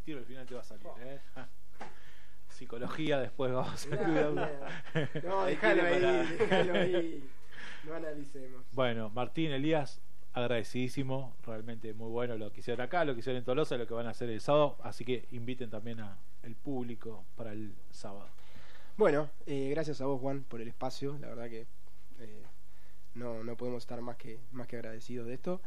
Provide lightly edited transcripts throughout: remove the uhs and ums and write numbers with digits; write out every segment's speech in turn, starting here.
tiro al final te va a salir, Psicología después vamos a estudiarlo. No, déjalo ahí. No analicemos. Bueno, Martín, Elías, agradecidísimo, realmente muy bueno lo que hicieron acá, lo que hicieron en Tolosa, lo que van a hacer el sábado, así que inviten también al público para el sábado. Bueno, gracias a vos, Juan, por el espacio. La verdad que no podemos estar más que agradecidos de esto,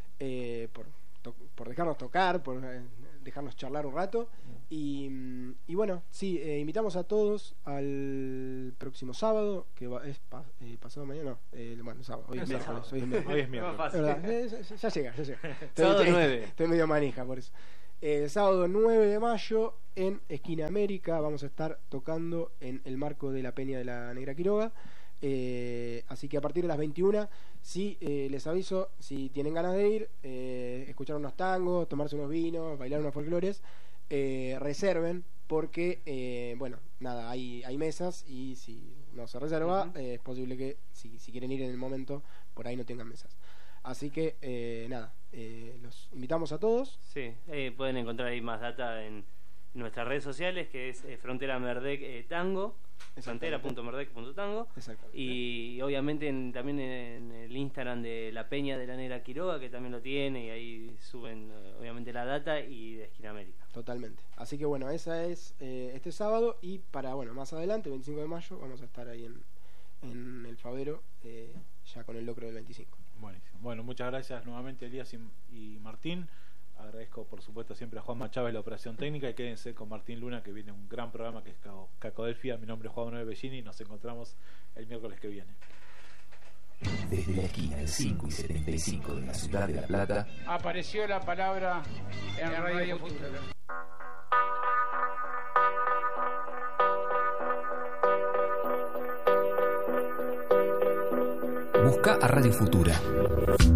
por dejarnos tocar, por dejarnos charlar un rato. Y bueno, sí, invitamos a todos al próximo sábado, que es pasado mañana, bueno, sábado, hoy es miércoles. Hoy es miércoles. Ya llega. Sábado 9. Estoy medio manija por eso. El sábado 9 de mayo en Esquina América vamos a estar tocando en el marco de la Peña de la Negra Quiroga. Así que a partir de las 21, sí, les aviso, si tienen ganas de ir, escuchar unos tangos, tomarse unos vinos, bailar unos folclores, reserven, porque bueno, nada, hay mesas, y si no se reserva, es posible que si quieren ir en el momento, por ahí no tengan mesas. Así que nada, los invitamos a todos. Sí, pueden encontrar ahí más data en nuestras redes sociales, que es Frontera Merdec Tango, frontera.merdec.tango, y obviamente también en el Instagram de la Peña de la Negra Quiroga, que también lo tiene, y ahí suben obviamente la data, y de Esquina América. Totalmente. Así que bueno, esa es este sábado, y para más adelante, 25 de mayo, vamos a estar ahí en el Favero, ya con el locro del 25. Buenísimo. Bueno, muchas gracias nuevamente, Elías y Martín. Agradezco por supuesto siempre a Juanma Chávez la operación técnica, y quédense con Martín Luna, que viene un gran programa que es Cacodelfia. Mi nombre es Juan Manuel Bellini y nos encontramos el miércoles que viene. Desde la esquina del 5 y 75 de la ciudad de La Plata apareció la palabra en Radio Futura. Busca a Radio Futura